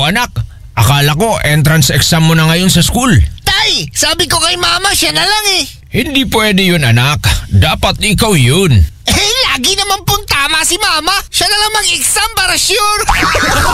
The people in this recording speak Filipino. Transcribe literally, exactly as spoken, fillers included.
anak. Akala ko entrance exam mo na ngayon sa school. Tay, sabi ko kay mama, siya na lang eh. Hindi pwede yun anak. Dapat ikaw yun. Eh, lagi naman pong tama si mama. Siya na lang mag-exam para sure.